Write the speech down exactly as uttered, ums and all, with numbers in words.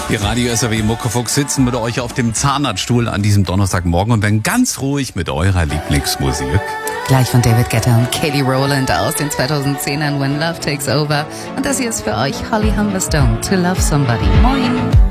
Die Radio S R W Muckefuchs sitzen mit euch auf dem Zahnarztstuhl an diesem Donnerstagmorgen und werden ganz ruhig mit eurer Lieblingsmusik. Gleich von David Guetta und Kelly Rowland aus den zweitausendzehnern When Love Takes Over. Und das hier ist für euch Holly Humberstone, To Love Somebody. Moin!